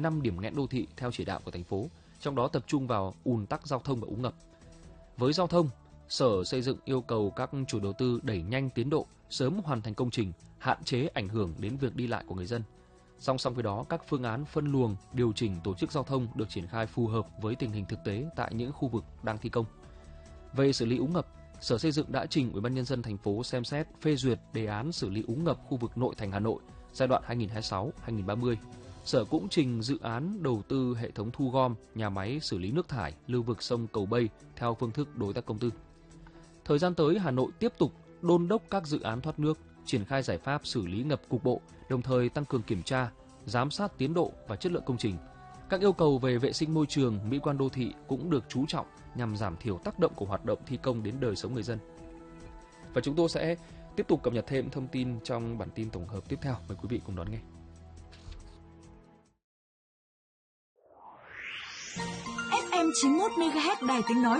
5 điểm nghẽn đô thị theo chỉ đạo của thành phố, trong đó tập trung vào ùn tắc giao thông và úng ngập. Với giao thông, Sở Xây dựng yêu cầu các chủ đầu tư đẩy nhanh tiến độ, sớm hoàn thành công trình, hạn chế ảnh hưởng đến việc đi lại của người dân. Song song với đó, các phương án phân luồng, điều chỉnh tổ chức giao thông được triển khai phù hợp với tình hình thực tế tại những khu vực đang thi công. Về xử lý úng ngập, Sở Xây dựng đã trình Ủy ban nhân dân thành phố xem xét phê duyệt đề án xử lý úng ngập khu vực nội thành Hà Nội giai đoạn 2026-2030. Sở cũng trình dự án đầu tư hệ thống thu gom, nhà máy xử lý nước thải lưu vực sông Cầu Bây theo phương thức đối tác công tư. Thời gian tới, Hà Nội tiếp tục đôn đốc các dự án thoát nước, triển khai giải pháp xử lý ngập cục bộ, đồng thời tăng cường kiểm tra, giám sát tiến độ và chất lượng công trình. Các yêu cầu về vệ sinh môi trường, mỹ quan đô thị cũng được chú trọng nhằm giảm thiểu tác động của hoạt động thi công đến đời sống người dân. Và chúng tôi sẽ tiếp tục cập nhật thêm thông tin trong bản tin tổng hợp tiếp theo. Mời quý vị cùng đón nghe. FM 91 MHz Đài Tiếng nói